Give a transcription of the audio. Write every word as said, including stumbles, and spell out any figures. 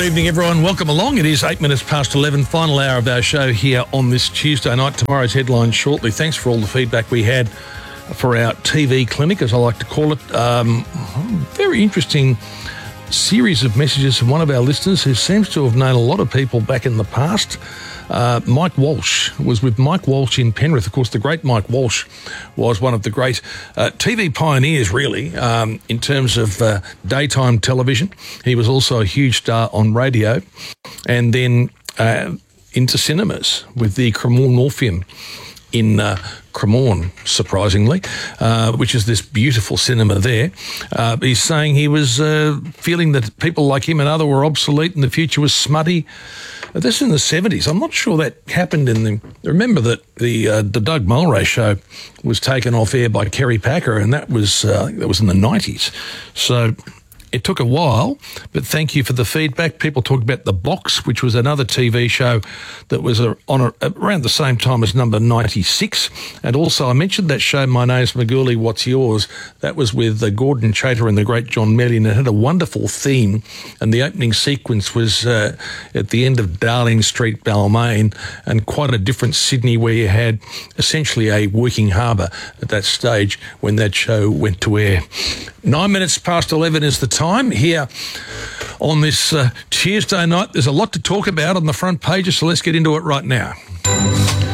evening, everyone. Welcome along. It is eight minutes past eleven, final hour of our show here on this Tuesday night. Tomorrow's headline shortly. Thanks for all the feedback we had for our T V clinic, as I like to call it. Um, very interesting series of messages from one of our listeners who seems to have known a lot of people back in the past. Uh, Mike Walsh was with Mike Walsh in Penrith. Of course, the great Mike Walsh was one of the great uh, T V pioneers, really, um, in terms of uh, daytime television. He was also a huge star on radio, and then uh, into cinemas with the Cremorne Orpheum in uh, Cremorne, surprisingly, uh, which is this beautiful cinema there. Uh, he's saying he was uh, feeling that people like him and other were obsolete and the future was smutty. Uh, this is in the seventies. I'm not sure that happened in the... Remember that the uh, the Doug Mulray show was taken off air by Kerry Packer, and that was, uh, that was in the nineties. So... it took a while, but thank you for the feedback. People talked about The Box, which was another T V show that was a, on a, around the same time as number ninety-six. And also I mentioned that show, My Name's Magooly, What's Yours? That was with uh, Gordon Chater and the great John Mellion. It had a wonderful theme, and the opening sequence was uh, at the end of Darling Street, Balmain, and quite a different Sydney where you had essentially a working harbour at that stage when that show went to air. Nine minutes past eleven is the time here on this uh, Tuesday night. There's a lot to talk about on the front pages, so let's get into it right now.